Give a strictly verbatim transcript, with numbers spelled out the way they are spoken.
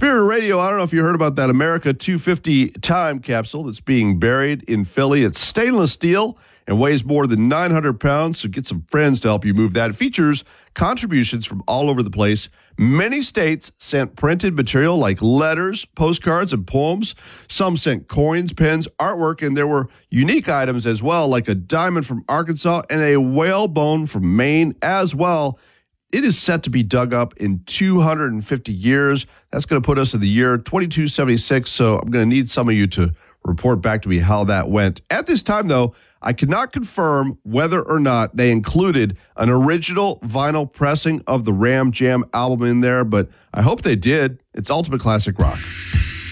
Spirit Radio, I don't know if you heard about that America two fifty time capsule that's being buried in Philly. It's stainless steel and weighs more than nine hundred pounds, so get some friends to help you move that. It features contributions from all over the place. Many states sent printed material like letters, postcards, and poems. Some sent coins, pens, artwork, and there were unique items as well, like a diamond from Arkansas and a whalebone from Maine as well. It is set to be dug up in two hundred fifty years. That's going to put us in the year twenty-two seventy-six, so I'm going to need some of you to report back to me how that went. At this time, though, I cannot confirm whether or not they included an original vinyl pressing of the Ram Jam album in there, but I hope they did. It's Ultimate Classic Rock.